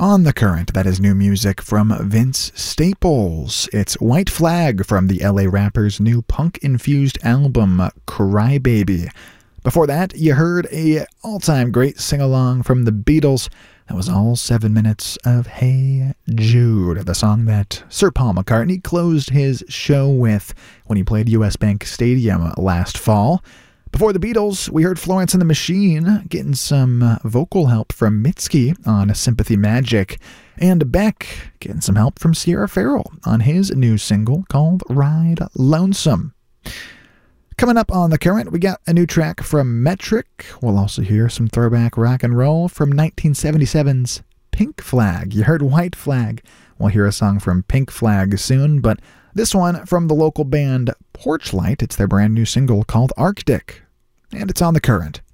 On the Current, that is new music from Vince Staples. It's White Flag from the LA Rapper's new punk-infused album, Crybaby. Before that, you heard a all-time great sing-along from the Beatles. That was all 7 minutes of Hey Jude, the song that Sir Paul McCartney closed his show with when he played US Bank Stadium last fall. Before the Beatles, we heard Florence and the Machine getting some vocal help from Mitski on Sympathy Magic, and Beck getting some help from Sierra Farrell on his new single called Ride Lonesome. Coming up on The Current, we got a new track from Metric. We'll also hear some throwback rock and roll from 1977's Pink Flag. You heard White Flag. We'll hear a song from Pink Flag soon, but this one from the local band Porchlight. It's their brand new single called Arctic, and it's on The Current.